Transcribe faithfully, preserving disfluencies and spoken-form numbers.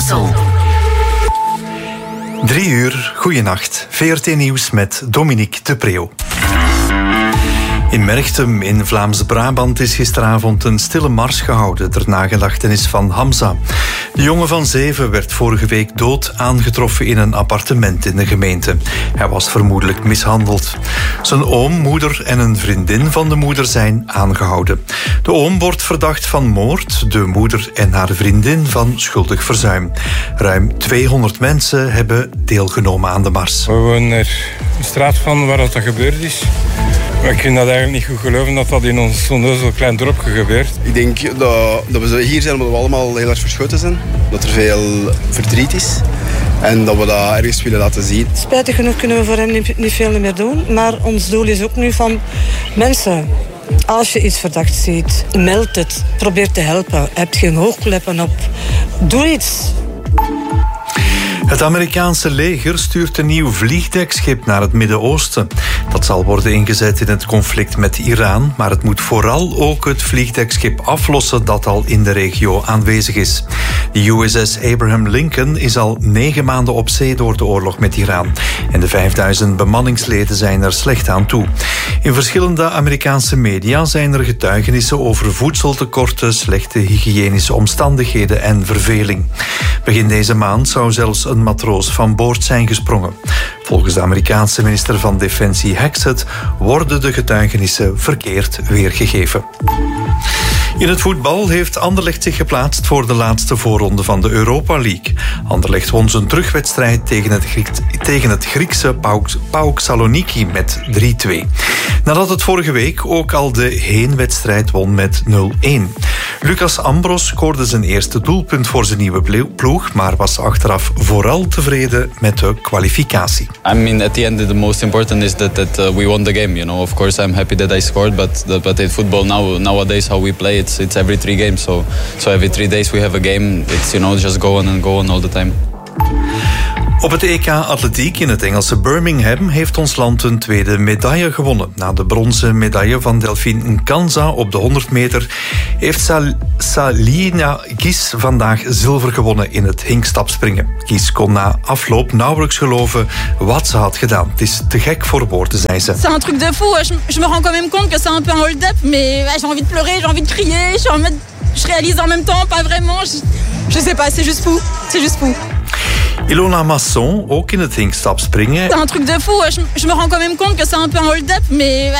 Brussel. Drie uur, goeienacht. V R T Nieuws met Dominique de Preeuw. In Merchtem in Vlaams-Brabant is gisteravond een stille mars gehouden ter nagedachtenis van Hamza. De jongen van zeven werd vorige week dood aangetroffen in een appartement in de gemeente. Hij was vermoedelijk mishandeld. Zijn oom, moeder en een vriendin van de moeder zijn aangehouden. De oom wordt verdacht van moord, de moeder en haar vriendin van schuldig verzuim. Ruim tweehonderd mensen hebben deelgenomen aan de mars. We wonen er een straat van waar dat gebeurd is. Maar ik vind dat eigenlijk niet goed geloven dat dat in ons zo'n klein dorpje gebeurt. Ik denk dat, dat we hier zijn omdat we allemaal heel erg verschoten zijn. Dat er veel verdriet is. En dat we dat ergens willen laten zien. Spijtig genoeg kunnen we voor hem niet, niet veel meer doen. Maar ons doel is ook nu van mensen. Als je iets verdacht ziet, meld het. Probeer te helpen. Heb geen hoogkleppen op. Doe iets. Het Amerikaanse leger stuurt een nieuw vliegdekschip naar het Midden-Oosten. Dat zal worden ingezet in het conflict met Iran, maar het moet vooral ook het vliegdekschip aflossen dat al in de regio aanwezig is. De U S S Abraham Lincoln is al negen maanden op zee door de oorlog met Iran. En de vijfduizend bemanningsleden zijn er slecht aan toe. In verschillende Amerikaanse media zijn er getuigenissen over voedseltekorten, slechte hygiënische omstandigheden en verveling. Begin deze maand zou zelfs een matroos van boord zijn gesprongen. Volgens de Amerikaanse minister van Defensie Hexet worden de getuigenissen verkeerd weergegeven. In het voetbal heeft Anderlecht zich geplaatst voor de laatste voorronde van de Europa League. Anderlecht won zijn terugwedstrijd tegen het, Griek, tegen het Griekse PAOK Saloniki met drie twee. Nadat het vorige week ook al de heenwedstrijd won met nul een. Lucas Ambros scoorde zijn eerste doelpunt voor zijn nieuwe ploeg, maar was achteraf vooral tevreden met de kwalificatie. I mean, at the end, the most important is that, that uh, we won the game. You know, of course, I'm happy that I scored, but but in football now nowadays how we play, it's it's every three games. So so every three days we have a game. It's, you know, just go on and go on all the time. Op het E K Atletiek in het Engelse Birmingham heeft ons land een tweede medaille gewonnen. Na de bronzen medaille van Delphine Nkanza op de honderd meter heeft Sal- Salina Gies vandaag zilver gewonnen in het hinkstapspringen. Gies kon na afloop nauwelijks geloven wat ze had gedaan. Het is te gek voor woorden, zei ze. C'est un truc de fou. Je, je me rends quand même compte que c'est un peu un hold-up, mais ouais, j'ai envie de pleurer, j'ai envie de crier, j'ai envie de... je réalise en même temps, pas vraiment. Je, je sais pas, c'est juste fou. C'est juste fou. Ilona Masson, ook in het hinkstapspringen. C'est un truc de fou. Je, je me rends quand même compte que c'est un peu un hold-up, mais